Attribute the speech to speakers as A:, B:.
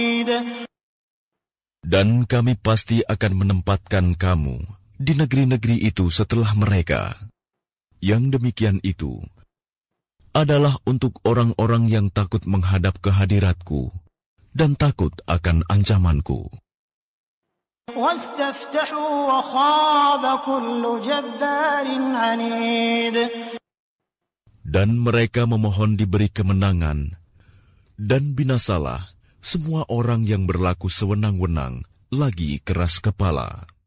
A: Dan kami pasti akan menempatkan kamu di negeri-negeri itu setelah mereka. Yang demikian itu adalah untuk orang-orang yang takut menghadap kehadiratku dan takut akan ancamanku. Dan mereka memohon diberi kemenangan, dan binasalah semua orang yang berlaku sewenang-wenang lagi keras kepala.